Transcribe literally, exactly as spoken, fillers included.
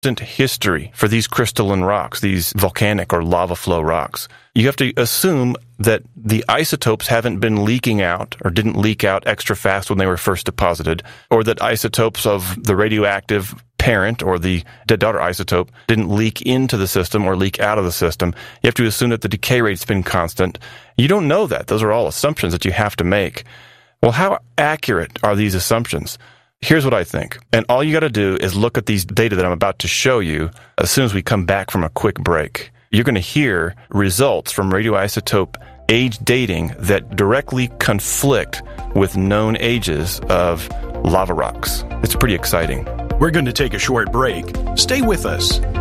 history for these crystalline rocks, these volcanic or lava flow rocks. You have to assume that the isotopes haven't been leaking out or didn't leak out extra fast when they were first deposited, or that isotopes of the radioactive parent or the dead daughter isotope didn't leak into the system or leak out of the system. You have to assume that the decay rate's been constant. You don't know that. Those are all assumptions that you have to make. Well, how accurate are these assumptions? Here's what I think. And all you got to do is look at these data that I'm about to show you as soon as we come back from a quick break. You're going to hear results from radioisotope age dating that directly conflict with known ages of lava rocks. It's pretty exciting. We're going to take a short break. Stay with us.